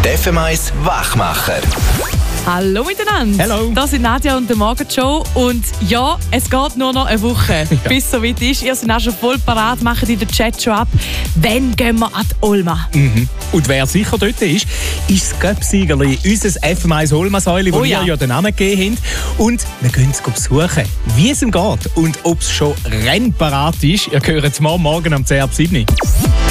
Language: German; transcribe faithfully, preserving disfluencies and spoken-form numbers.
Die F M eins Wachmacher. Hallo miteinander. Hello. Das sind Nadja und der Morgenshow. Und ja, es geht nur noch eine Woche, ja. bis es soweit ist. Ihr seid auch schon voll parat, macht in den Chat schon ab. Wann gehen wir an die Olma? Mhm. Und wer sicher dort ist, ist das Göpsiegerli, unser F M eins Olma-Säule, wo oh, wir ja. ja den Namen gegeben haben. Und wir gehen es besuchen, wie es ihm geht und ob es schon rennparat ist. Ihr hört es morgen, morgen um zehn ab sieben.